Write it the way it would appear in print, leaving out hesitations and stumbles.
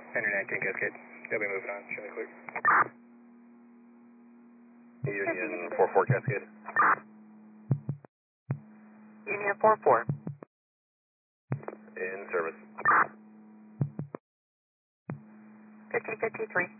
Henry 19 Cascade. They'll be moving on. Show me clear. Union 44 Cascade. Union 44. In service. 5053.